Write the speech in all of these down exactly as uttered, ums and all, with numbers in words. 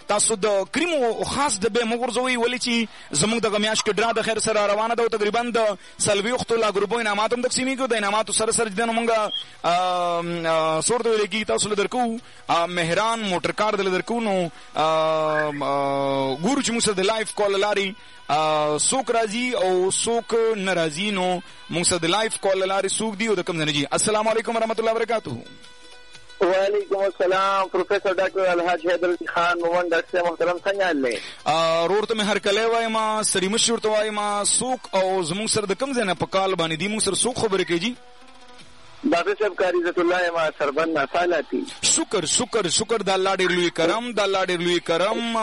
تاسو د کریمو خاص د به مغرزوي ولې چې زموږ د غمیاش کې ډرا د خیر سره روانه ده او تقریبا د سلويختو لا ګروپو انعامات هم تقسیمي کړو. د انعاماتو سره سره د موږ سور د لګي تاسو لدرکو مهران موټر کار د لدرکو نو ګورو چې موږ د لایف کال لاري سوک راځي او سوک ناراضي نو موږ د لایف کال لاري سوک دی او د کوم ځای. السلام علیکم ورحمت الله وبرکاتہ. وعلیکم السلام پروفیسر ډاکټر الحاج حیدر خان مومن ډاکټر محترم څنګه حال رور ته مې هر کله وایم سری مشور ته وایم سوق او زموږ سره د کم ځای نه په کال باندې دی موږ سره سوق خبرې کوي. ډاکټر صاحب کاری عزت الله ما سربند اصالاتي شکر شکر شکر د الله ډېر لوی کرم د الله ډېر لوی کرم.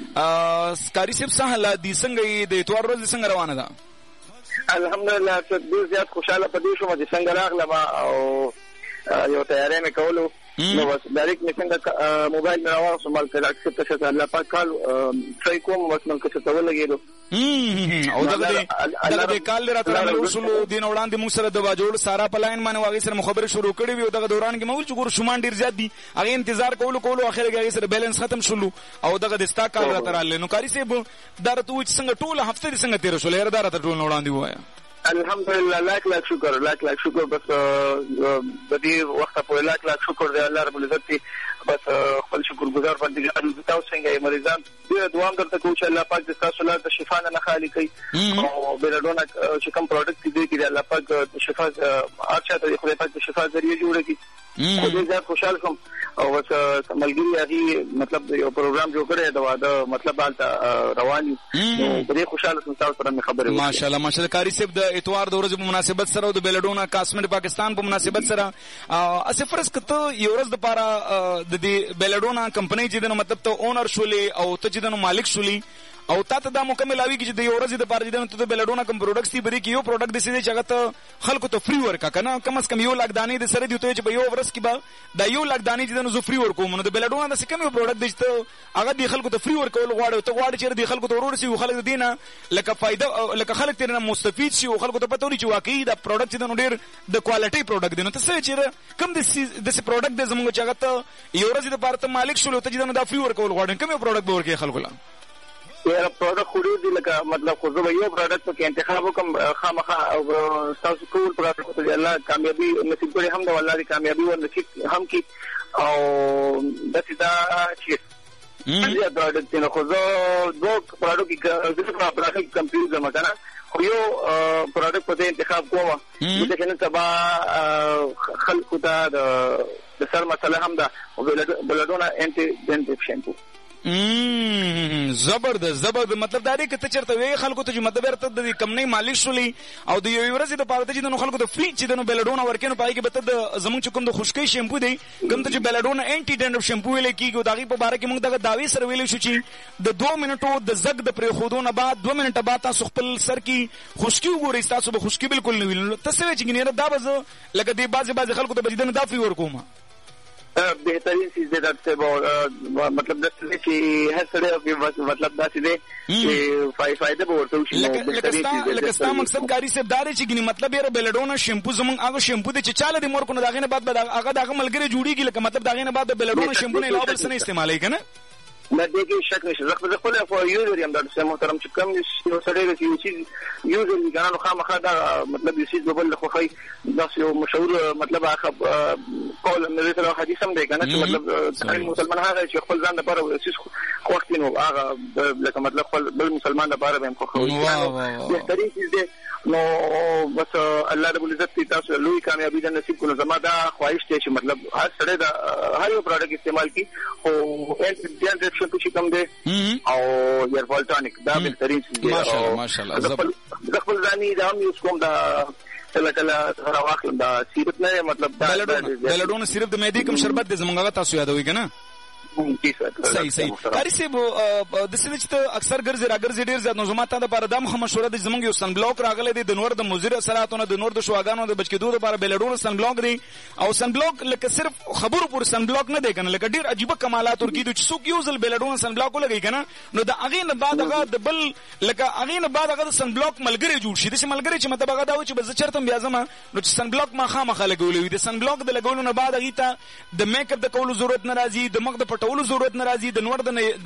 کاری صاحب سهلا دي څنګه د اتوار ورځ څنګه روانه ده؟ الحمدلله ډېر زیات خوشاله پدې شوم چې څنګه راغلم او یو تیارې مې کولو نو بس ډایرکټ مې څنګه موبایل مې راوړ سمال کړ اکسپټ شته الله پاک کال ټرای کوم بس مل کې څه ولګېدو او دغه دغه کال راته راغلو شلو دین وړاندې موږ سره د واجوړ سارا پلاین باندې واغې سره مخابره شروع کړې وي او دغه دوران کې موږ چې ګور شومان ډیر زیات دي هغه انتظار کولو کولو اخر کې هغه سره بیلانس ختم شلو او دغه د ستا کال راته راغله. نو کاری صاحب درته و چې څنګه ټول هفته دې څنګه تیر شول؟ هر دارته ټول وړاندې وایا الحمدلله لاک لاک شکر لاک لاک شکر بس د دې وخت په لاک لاک شکر دی الله رب العزت بس خپل شکر گزار باندې تاسو څنګه مریضان دې دوام درته کوم چې الله پاک د تاسو له شفا نه خالي کوي او بلډونه چې کوم پروډکټ دي چې الله پاک د شفا اچھا ته خدای پاک د شفا ذریعہ جوړ کړي. خو دې زیات خوشاله شوم او بس ملګری هغه مطلب یو پروګرام جوړ کړی دا واده مطلب حالت رواني نو دې خوشاله سم تاسو سره خبرې ماشاءالله ماشاءالله. کاری صاحب د اتوار د ورځې په مناسبت سره او د بلډونه کاسمټ پاکستان په مناسبت سره اسه فرض کته یو ورځ د پاره د دې بلډونه کمپنۍ چې د مطلب ته اونر شولې او ته چې د مالک شولې او تا ته دا مکمل اوی چې د یو ورځې د پاره چې د بلډونه کوم پروډکټس دي بری کې یو پروډکټ د سیده چې هغه ته خلکو ته فری ورکا کنه کم از کم یو لاک دانې د سره دی ته چې په یو ورځ کې به دا یو لاک دانې چې د نو فری ورکوم نو د بلډونه د سکم یو پروډکټ دی چې هغه د خلکو ته فری ورکول غواړي ته غواړي چې د خلکو ته ورور شي خلک دینه لکه فائدہ لکه خلک ترنه مستفید شي او خلکو ته پته ولري چې واقعي دا پروډکټ د نو ډیر د کوالټي پروډکټ دی نو ته څه چې کم د د پروډکټ د زموږ چې هغه ته یو ورځې د پاره ته مالک شول ته چې دا فری ورکول غواړي کوم پروډکټ به ورکې خلکو لا یاره پروډکټ خو دې لکه مطلب خو زه یو پروډکټ کې انتخاب وکم خامخا او تاسو ټول پروډکټ ته الله کامیابی نصیب کړي هم د الله دی کامیابی او نصیب هم کی او د سیدا چې دې پروډکټ نه خو زه دوه پروډکټ کې زه پروډکټ کمپیوټر زما کنه خو یو پروډکټ په انتخاب کوم چې څنګه تبا خلکو ته د سر مسله هم ده او بلډونه انټي ډنټ شیمپو زبردست زبردست مطلب دا دی چې ته چرته وی خلکو ته چې مطلب ورته د کمنۍ مالک شولې او د یو ورځې د پاره چې د خلکو ته فری چې د بلډونه ورکینو پای کې به ته د زمونږ کوم د خشکۍ شیمپو دی کوم ته چې بلډونه انټي ډنډ شیمپو ویل کیږي دا غي په باره کې موږ دغه داوی سره ویل شو چې د دوه منټو د زګ د پرې خودونه بعد دوه منټه بعد تاسو خپل سر کې خشکي وګورئ تاسو به خشکي بالکل نه ویل تاسو چې ګنیره دا بز لکه دی بازي بازي خلکو ته بجدن دا فری ورکوم بهترین چیز دې درته مطلب داسې چې هر سړی مطلب داسې دی چې فائدہ به ورته وشي لکه ستا مقصد کاری صاحب دا دی چې ګنې مطلب یې بلډونه شیمپو زمونږ هغه شیمپو دی چې چاله دې مور کو نه داغې نه بعد هغه دغه ملګری جوړیږي لکه مطلب داغې نه بعد بلډونه شیمپو نه علاوه بل څه نه استعمالوي کنه ما دې کې شک نشته زه خپل خپل خو یوزر یم دا څه محترم چې کوم یو سړی دی چې یوزر دی کنه نو خامخا دا مطلب یو شی بل خو خی دا یو مشهور مطلب هغه قول نبی صلی الله علیه وسلم دی کنه چې مطلب مسلمان هغه چې خپل ځان لپاره خو وخت نو هغه لکه مطلب خپل بل مسلمان لپاره به خو خو بهترین چیز دی نو بس الله رب العزت تاسو لوی کامیابی د نصیب کولو زما دا خواهش دی چې مطلب هر سړی دا هر یو پروډکټ استعمال کی او انټي شیمپو چې کوم دی او یار والټانیک دا بهترین چیز دی ماشاءالله ماشاءالله زه خپل ځاني دا هم یوز کوم دا کله کله راوخلم دا سیرپ نه مطلب دا بلډونه سیرپ د مېدی کوم شربت دی زمونږه تاسو یادوي کنه صحیح صحیح کاری صاحب د سینې چې اکثر ګرځي راګرځي ډیر زیات نو زما ته د پاره د مشوره د زمونږ یو سن بلاک راغلی دی د نور د مزیر اثراتونه د نور د شواګانو د بچکیدو لپاره بلډونو سن بلاک دی او سن بلاک لکه صرف خبرو پر سن بلاک نه دی کنه لکه ډیر عجیب کمالات ورکیدو چې څوک یو ځل بلډونو سن بلاک لګی کنه نو د اغه نه بعد هغه د بل لکه اغه نه بعد هغه سن بلاک ملګری جوړ شي د ملګری چې مطلب هغه دا و چې بز چرته بیا زما نو چې سن بلاک ما خامخا لګولې د سن بلاک د لګولو نه بعد هغه ته د میک اپ د کولو ضرورت نه راځي د مخ د پټولو ضرورت نه راځي د نور د